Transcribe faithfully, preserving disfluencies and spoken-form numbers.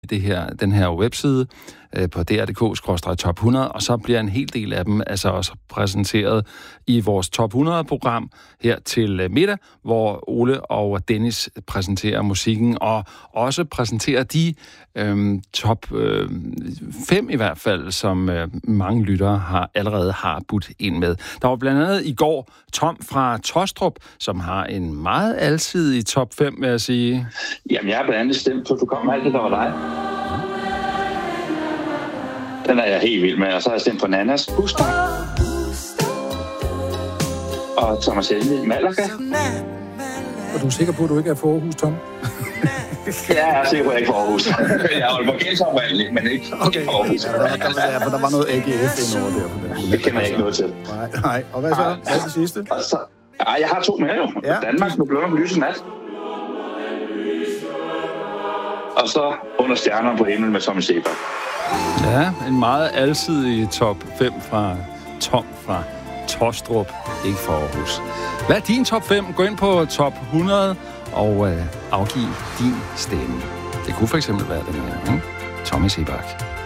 det her, den her webside øh, på d r punktum d k skråstreg top hundrede, og så bliver en hel del af dem altså også præsenteret i vores top hundrede-program her til øh, middag, hvor Ole og Dennis præsenterer musikken, og også præsenterer de øh, top øh, fem i hvert fald, som øh, mange lyttere har, allerede har budt ind med. Der var blandt andet i går Tom fra Tostrup, som har en meget alsidig top fem, vil jeg sige. Jamen, jeg har blandt andet stemt på, at du kom med alt det, der var dig. Den er jeg helt vild med, og så har jeg stemt på Nannas Buster. Og Thomas Helmi Malaga. Og du er sikker på, at du ikke er for Aarhus, Tom? Ja, jeg er sikker på, at jeg ikke er for Aarhus. Jeg er jo vokalsoprindeligt, men ikke okay. for Aarhus. Ja, der, der, der, der var noget A G F ind over der. På den. Det kender jeg ikke noget til. Nej, nej. Og hvad så? Hvad er det sidste? Så, ja, jeg har to mere jo. Ja. Danmark, nu blå om lyse nat. Og så Under stjernerne på himlen med Tommy Sebak. Ja, en meget alsidig top fem fra Tom fra Tostrup, ikke for Aarhus. Hvad er din top fem? Gå ind på top hundrede og øh, afgiv din stemme. Det kunne for eksempel være den her, ikke? Tommy Sebak.